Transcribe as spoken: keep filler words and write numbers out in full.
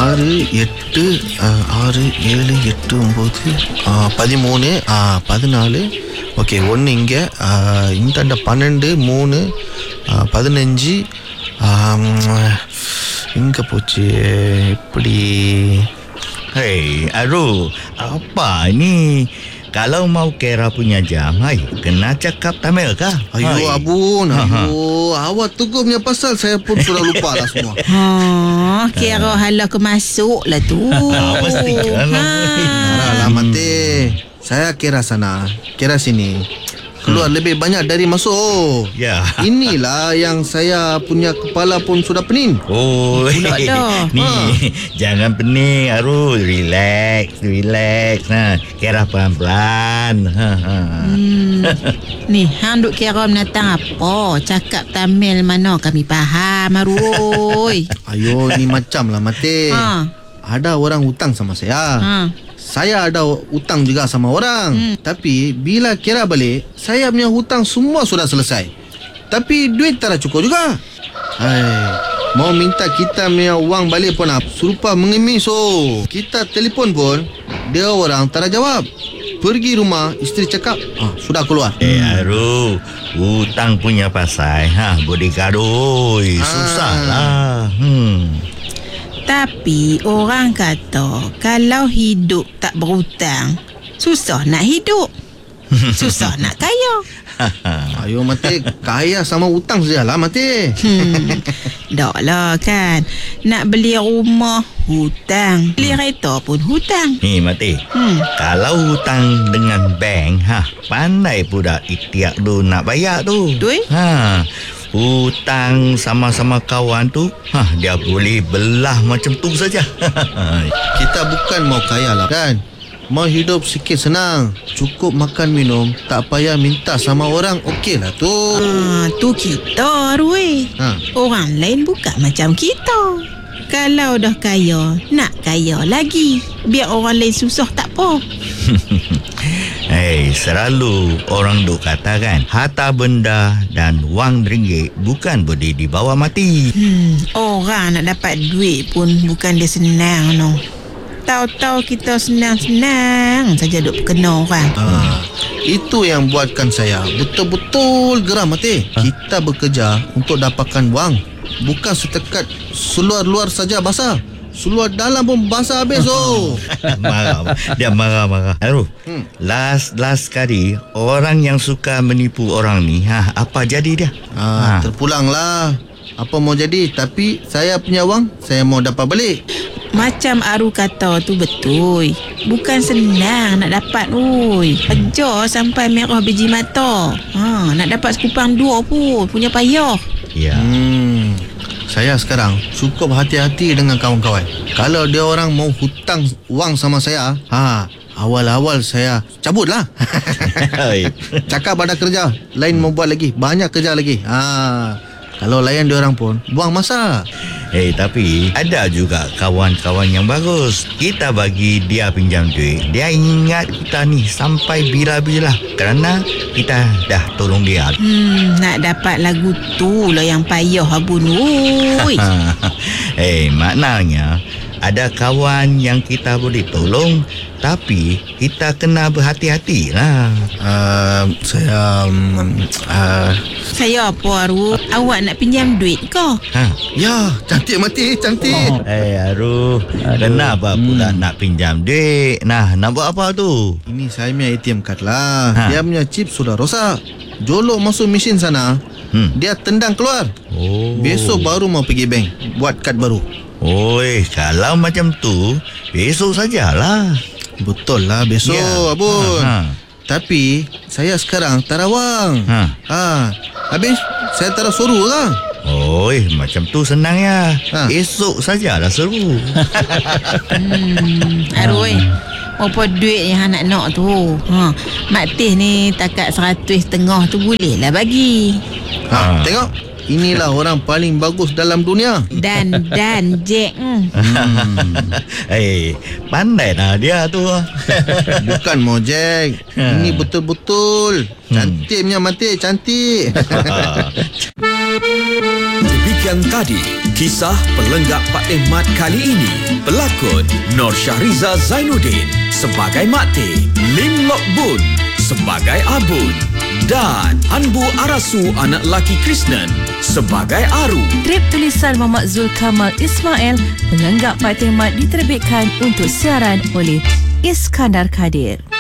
ஆறு எட்டு ஆறு ஏழு எட்டு ஒம்பது பதிமூணு பதினாலு. ஓகே, ஒன்று இங்கே, இந்த பன்னெண்டு மூணு பதினஞ்சு. இங்கே போச்சு எப்படி? Hei, Aru, apa ni? Kalau mau kira punya jam, hai, kena cakap Tamil kah? Ayo, hai. Abun, ayo, awak tunggu punya pasal, saya pun sudah lupa lah semua. Ha, kira halah ke masuk lah tu. Mesti kan. Marah lah mati. Saya kira sana, kira sini. Keluar hmm. lebih banyak dari masuk. Ya. Inilah yang saya punya kepala pun sudah pening. Oh, pula dah. Ni, ha. Jangan pening, Aru. Relax, relax. Nah, kira pelan-pelan. Ha, ha. Hmm. Ni, hang duk kira menatang apa? Cakap Tamil mana kami faham, Aru. Ayo, ni macam lah mati. Ha. Ada orang hutang sama saya. Ha. Saya ada hutang juga sama orang. Hmm. Tapi bila kira balik, saya punya hutang semua sudah selesai. Tapi duit tak ada cukup juga. Hai, mau minta kita punya wang balik pun apa? Serupa mengemis. Oh. Kita telefon pun, dia orang tak ada jawab. Pergi rumah, isteri cakap, ah, sudah keluar. Eh, Aru, hutang punya pasal, ha, bodyguard, oi, susah lah. Hmm. Tapi orang kata kalau hidup tak berhutang, susah nak hidup. Susah nak kaya. Ayo mati, kaya sama hutang sajalah mati. Hmm, dak lah kan. Nak beli rumah hutang, beli kereta pun hutang. Ni mati. Hmm. Kalau hutang dengan bank, ha, pandai pula ikhtiar tu nak bayar tu. Betul? Ha. Hutang sama-sama kawan tu, ha, dia boleh belah macam tu saja. Kita bukan mau kaya lah kan. Mau hidup sikit senang. Cukup makan minum, tak payah minta sama orang, okey lah tu. Ah, tu kita, Rui. Ha. Orang lain bukan macam kita. Kalau dah kaya, nak kaya lagi. Biar orang lain susah tak apa. Hei, selalu orang duk katakan harta benda dan wang ringgit bukan boleh dibawa mati. Hmm, orang nak dapat duit pun bukan dia senang no. Tahu-tahu kita senang-senang saja duk kena orang. Ha, itu yang buatkan saya betul-betul geram mati. Kita bekerja untuk dapatkan wang, bukan setekat seluar-luar saja basah. Seluar dalam pun basah habis. Oh. Marah. Dia marah-marah. Aduh, hmm. Last last kali orang yang suka menipu orang ni, ha, apa jadi dia? Ha, ha. Terpulanglah. Apa mau jadi? Tapi saya punya wang, saya mau dapat balik. Macam Aru kata tu betul. Bukan senang nak dapat. Oi, kerja sampai merah biji mata. Ha, nak dapat sekupang dua pun punya payah. Ya. Hmm. Saya sekarang cukup hati-hati dengan kawan-kawan. Kalau dia orang mau hutang wang sama saya, ha, awal-awal saya cabutlah. Cakap ada kerja, lain mau buat lagi, banyak kerja lagi. Ha, kalau layan dia orang pun buang masa. Eh, hey, tapi ada juga kawan-kawan yang bagus. Kita bagi dia pinjam duit, dia ingat kita ni sampai bila-bila kerana kita dah tolong dia. Hmm, nak dapat lagu tu lah yang payah abun. Oi. Eh, hey, maknanya ada kawan yang kita boleh tolong, tapi kita kena berhati-hati lah. Uh, saya... Um, uh, saya apa, Aru? Awak nak pinjam duit ke? Ha? Ya, cantik mati, cantik. Oh. Eh, hey, Aru, kenapa hmm. pula nak pinjam duit? Nah, nak buat apa tu? Ini saya punya A T M card lah. Ha? Dia punya chip sudah rosak. Jolok masuk mesin sana, hmm. dia tendang keluar. Oh. Besok baru mau pergi bank buat kad baru. Oi, kalau macam tu, besok sajalah. Betul lah, besok, ya. Abun. Ha, ha. Tapi saya sekarang tak ada wang. Ha. Ha. Habis saya tak ada suruh lah. Oi, macam tu senang ya. Ha. Esok sajalah suruh. hmm, Arui, apa duit yang nak nak tu? Ha, Mak Teh ni takat seratus setengah tu boleh lah bagi. Ha, ha. Tengok. Inilah orang paling bagus dalam dunia. Dan dan Jack. Hmm. Eh, pandai lah dia tu. Bukan mau Jack. Ini betul-betul cantiknya mati, cantik. Demikian tadi Kisah Pelenggak Patih Mat kali ini, pelakon Nur Syahriza Zainuddin sebagai Mak Teh, Lim Lok Bun sebagai Abun dan Anbu Arasu anak laki Krishnan sebagai Aru. Skrip tulisan Muhammad Zulkamal Ismail, Pelenggak Patih Mat diterbitkan untuk siaran oleh Iskandar Kadir.